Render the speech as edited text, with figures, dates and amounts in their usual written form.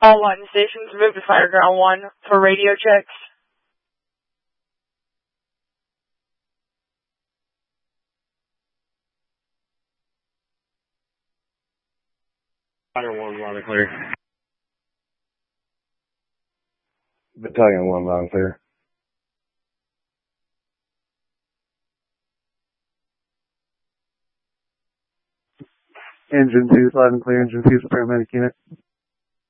All 1 stations move to Fireground 1 for radio checks. Fire 1, loud and clear. Battalion 1, loud and clear. Engine 2, loud and clear. Engine 2 is a paramedic unit.